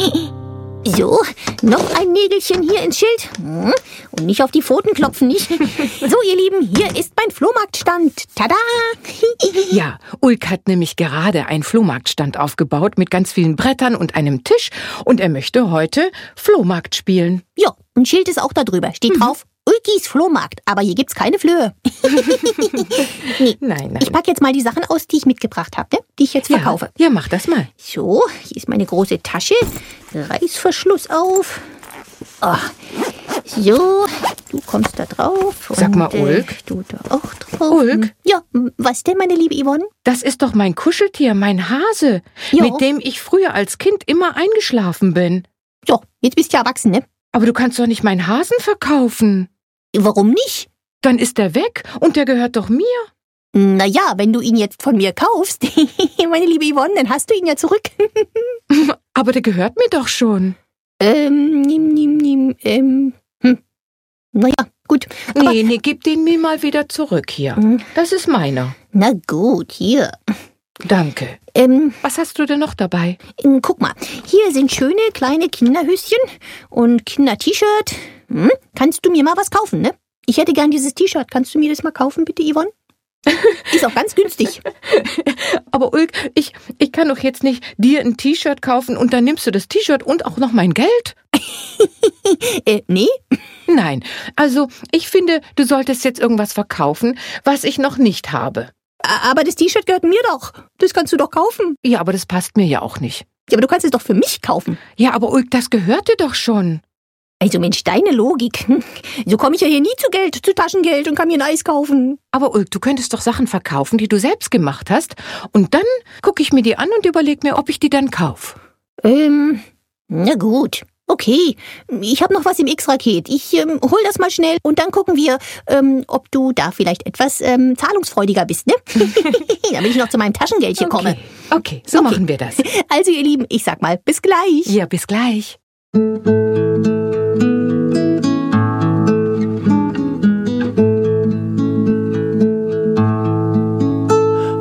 So, noch ein Nägelchen hier ins Schild. Und nicht auf die Pfoten klopfen, nicht? So, ihr Lieben, hier ist mein Flohmarktstand. Tada! Ja, Ulk hat nämlich gerade einen Flohmarktstand aufgebaut mit ganz vielen Brettern und einem Tisch. Und er möchte heute Flohmarkt spielen. Ja, ein Schild ist auch da drüber. Steht drauf, Ulkis Flohmarkt. Aber hier gibt's keine Flöhe. Nein. Ich packe jetzt mal die Sachen aus, die ich mitgebracht habe, ne? Die ich jetzt verkaufe. Ja, mach das mal. So, hier ist meine große Tasche. Reißverschluss auf. Oh. So, du kommst da drauf. Sag mal, und, Ulk. Du da auch drauf. Ulk? Ja, was denn, meine liebe Yvonne? Das ist doch mein Kuscheltier, mein Hase, Ja. mit dem ich früher als Kind immer eingeschlafen bin. So, jetzt bist du ja erwachsen, ne? Aber du kannst doch nicht meinen Hasen verkaufen. Warum nicht? Dann ist er weg und der gehört doch mir. Naja, wenn du ihn jetzt von mir kaufst, meine liebe Yvonne, dann hast du ihn ja zurück. Aber der gehört mir doch schon. Naja, gut. Aber, Nee, gib den mir mal wieder zurück hier. Das ist meiner. na gut, hier. Danke. Was hast du denn noch dabei? Guck mal, hier sind schöne kleine Kinderhöschen und Kinder-T-Shirt. Kannst du mir mal was kaufen, ne? Ich hätte gern dieses T-Shirt. Kannst du mir das mal kaufen, bitte, Yvonne? Ist auch ganz günstig. Aber Ulk, ich kann doch jetzt nicht dir ein T-Shirt kaufen und dann nimmst du das T-Shirt und auch noch mein Geld? Nee? Nein, also ich finde, du solltest jetzt irgendwas verkaufen, was ich noch nicht habe. Aber das T-Shirt gehört mir doch. Das kannst du doch kaufen. Ja, aber das passt mir ja auch nicht. Ja, aber du kannst es doch für mich kaufen. Ja, aber Ulk, das gehört dir doch schon. Also Mensch, deine Logik. So komme ich ja hier nie zu Geld, zu Taschengeld und kann mir ein Eis kaufen. Aber Ulk, du könntest doch Sachen verkaufen, die du selbst gemacht hast. Und dann gucke ich mir die an und überlege mir, ob ich die dann kaufe. Na gut. Okay, ich habe noch was im X-Raket. Ich hol das mal schnell und dann gucken wir, ob du da vielleicht etwas zahlungsfreudiger bist, ne? Damit ich noch zu meinem Taschengeld hier komme. Okay, so machen wir das. Also ihr Lieben, ich sag mal, bis gleich. Ja, bis gleich.